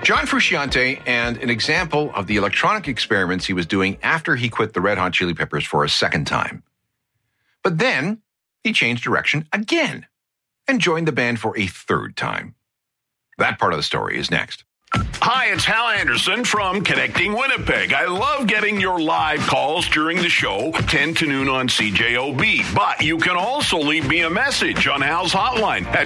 John Frusciante, and an example of the electronic experiments he was doing after he quit the Red Hot Chili Peppers for a second time. But then he changed direction again and joined the band for a third time. That part of the story is next. Hi, it's Hal Anderson from Connecting Winnipeg. I love getting your live calls during the show, 10 to noon on CJOB. But you can also leave me a message on Hal's hotline at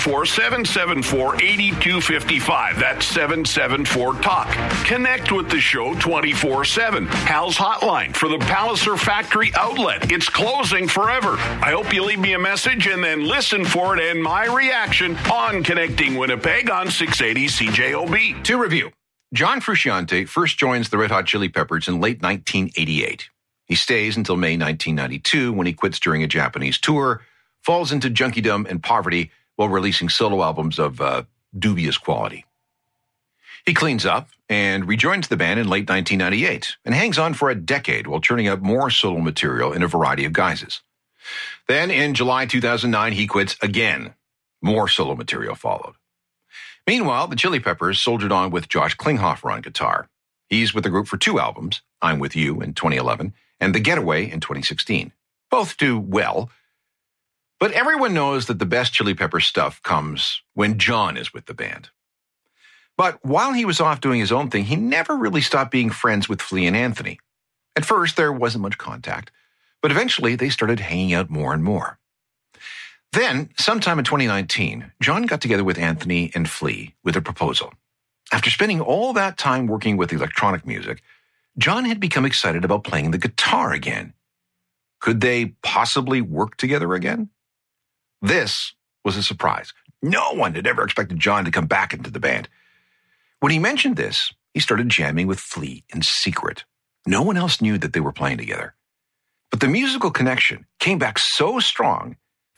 204-774-8255. That's 774-TALK. Connect with the show 24/7. Hal's hotline for the Palliser Factory outlet. It's closing forever. I hope you leave me a message and then listen for it and my reaction on Connecting Winnipeg on 680 CJOB. To review, John Frusciante first joins the Red Hot Chili Peppers in late 1988. He stays until May 1992 when he quits during a Japanese tour, falls into junkiedom and poverty while releasing solo albums of dubious quality. He cleans up and rejoins the band in late 1998 and hangs on for a decade while churning out more solo material in a variety of guises. Then in July 2009, he quits again. More solo material followed. Meanwhile, the Chili Peppers soldiered on with Josh Klinghoffer on guitar. He's with the group for 2 albums, I'm With You in 2011 and The Getaway in 2016. Both do well, but everyone knows that the best Chili Pepper stuff comes when John is with the band. But while he was off doing his own thing, he never really stopped being friends with Flea and Anthony. At first, there wasn't much contact, but eventually they started hanging out more and more. Then, sometime in 2019, John got together with Anthony and Flea with a proposal. After spending all that time working with electronic music, John had become excited about playing the guitar again. Could they possibly work together again? This was a surprise. No one had ever expected John to come back into the band. When he mentioned this, he started jamming with Flea in secret. No one else knew that they were playing together. But the musical connection came back so strong